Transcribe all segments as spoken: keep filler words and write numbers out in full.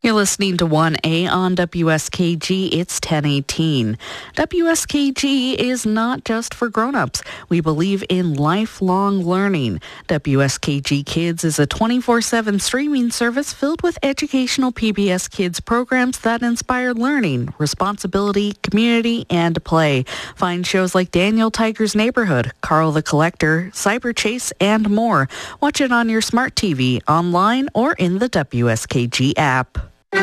You're listening to one A on W S K G. It's ten eighteen. W S K G is not just for grown-ups. We believe in lifelong learning. W S K G Kids is a twenty-four seven streaming service filled with educational P B S Kids programs that inspire learning, responsibility, community, and play. Find shows like Daniel Tiger's Neighborhood, Carl the Collector, Cyber Chase, and more. Watch it on your smart T V, online, or in the W S K G app. In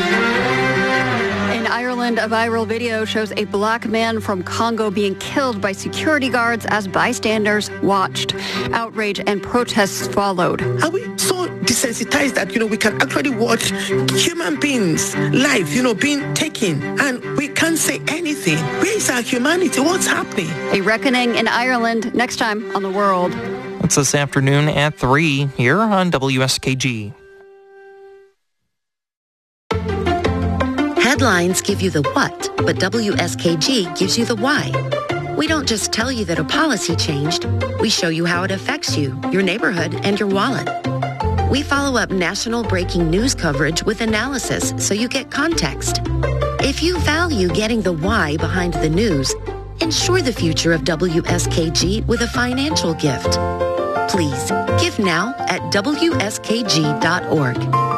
Ireland, a viral video shows a black man from Congo being killed by security guards as bystanders watched. Outrage and protests followed. Are we so desensitized that, you know, we can actually watch human beings live, you know, being taken, and we can't say anything? Where is our humanity? What's happening? A reckoning in Ireland next time on The World. It's this afternoon at three here on W S K G. Headlines give you the what, but W S K G gives you the why. We don't just tell you that a policy changed. We show you how it affects you, your neighborhood, and your wallet. We follow up national breaking news coverage with analysis so you get context. If you value getting the why behind the news, ensure the future of W S K G with a financial gift. Please, give now at W S K G dot org.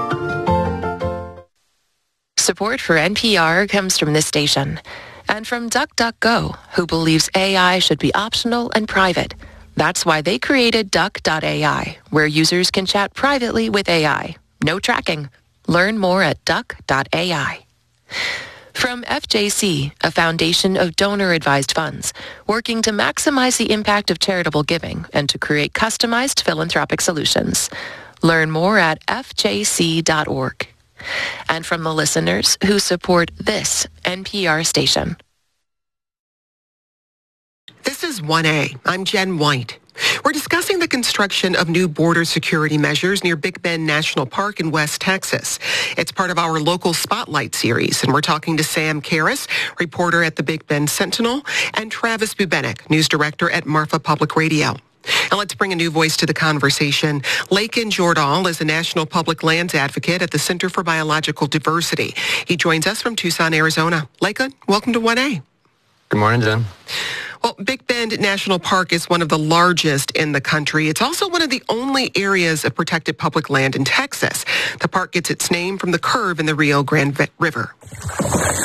Support for N P R comes from this station and from DuckDuckGo, who believes A I should be optional and private. That's why they created Duck dot A I, where users can chat privately with A I. No tracking. Learn more at Duck dot A I. From F J C, a foundation of donor-advised funds, working to maximize the impact of charitable giving and to create customized philanthropic solutions. Learn more at F J C dot org. And from the listeners who support this N P R station. This is one A. I'm Jen White. We're discussing the construction of new border security measures near Big Bend National Park in West Texas. It's part of our local Spotlight series, and we're talking to Sam Karras, reporter at the Big Bend Sentinel, and Travis Bubenik, news director at Marfa Public Radio. Now let's bring a new voice to the conversation. Lakin Jordahl is a national public lands advocate at the Center for Biological Diversity. He joins us from Tucson, Arizona. Lakin, welcome to one A. Good morning, Jen. Well, Big Bend National Park is one of the largest in the country. It's also one of the only areas of protected public land in Texas. The park gets its name from the curve in the Rio Grande River.